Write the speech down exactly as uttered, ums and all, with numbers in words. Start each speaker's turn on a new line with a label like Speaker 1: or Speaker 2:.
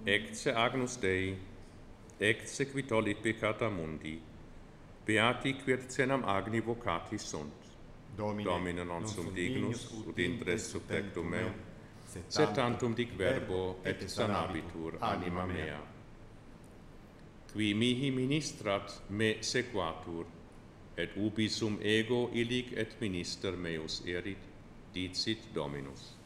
Speaker 1: Ecce agnus Dei, ecce qui tollit peccata mundi, beati quiercenam agni vocati sunt.
Speaker 2: Domine,
Speaker 1: Domine non sum dignus, ut intres sub tectum meum, sed tantum dic verbo et sanabitur anima mea. Qui mihi ministrat me sequatur, et ubi sum ego illic et minister meus erit, dicit Dominus.